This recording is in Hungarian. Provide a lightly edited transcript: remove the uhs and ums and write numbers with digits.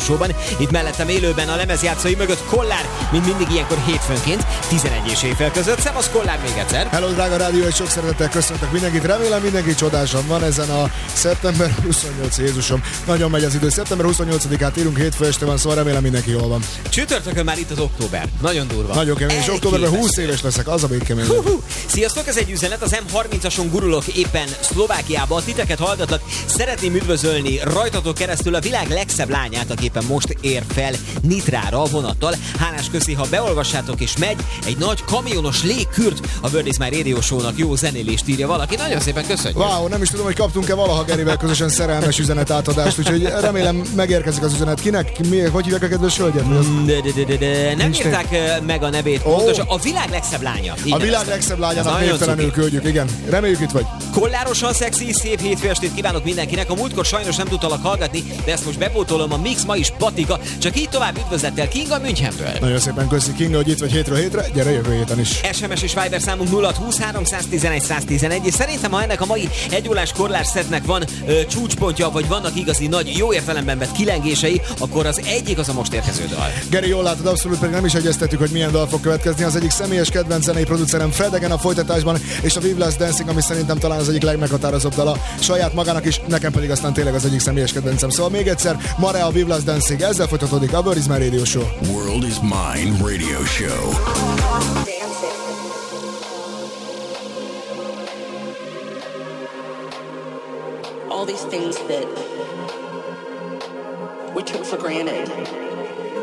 Showban. Itt mellettem élőben a lemezjátszói mögött Kollár, mint mindig ilyenkor hétfőnként, 11 és éjfél között. Szevasz Kollár még egyszer! Hello, drága rádió, és sok szeretettel köszöntök mindenkit. Remélem mindenki csodásan van ezen a szeptember 28, Jézusom. Nagyon megy az idő. Szeptember 28-át írunk, hétfő este van, szóval remélem mindenki jól van. Csütörtökön már itt az október. Nagyon durva. Nagyon kemény, és októberben 20 éves leszek, az a még kemény. Sziasztok, ez egy üzenet, az M30-ason gurulok éppen Szlovákiában, titeket hallgatlak. Szeretném üdvözölni rajtatok keresztül a világ legszebb lányát, aki éppen most ér fel Nitrára a vonattal. Hálás köszi, ha beolvassátok, és megy egy nagy kamionos légkürt a World is My Radio Show-nak. Jó zenélést írja valaki. Nagyon szépen köszönjük. Wow, nem is tudom, hogy kaptunk-e valaha Gerivel közösen szerelmes üzenet átadást, úgyhogy remélem megérkezik az üzenet. Kinek? Hogy hívják a kedves hölgyet? Nem írták meg a nevét. Pontosan. A világ legszebb lánya. A világ legszebb lányának névtelenül küldjük, igen. Reméljük itt vagy. Kollárosan szexi, szép hétfő estét kívánok mindenkinek. A múltkor sajnos nem tudtalak hallgatni, de ezt most bepótolom, a mix ma is patika. Csak így tovább üdvözlettel Kinga Münchenből. Nagyon szépen köszi Kinga, hogy itt vagy hétről hétre. Gyere jövő héten is. SMS és Viber számunk 0620 311 111, és szerintem, ha ennek a mai egyórás korlás szetnek van csúcspontja, vagy vannak igazi nagy, jó értelemben vett kilengései, akkor az egyik az a most érkező dal. Geri, jól látod, abszolút pedig nem is egyeztettük, hogy milyen dal fog következni. Az egyik személyes kedvenc zenei producerem Fred Again a folytatásban, és a Vive Last Dancing, ami szerintem talán az egyik legmeghatározóbb dala saját magának is, nekem pedig aztán tényleg az egyik személyes kedvencem. Szóval még egyszer, Mare a Vive Last Dancing, ezzel folytatódik a World is My Radio Show. World is Mine Radio Show. All these things that we took for granted